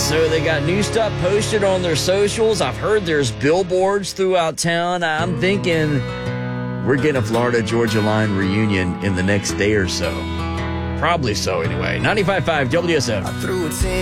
So they got new stuff posted on their socials. I've heard there's billboards throughout town. I'm thinking we're getting a Florida Georgia Line reunion in the next day or so. Probably so, anyway. 95.5 WSF.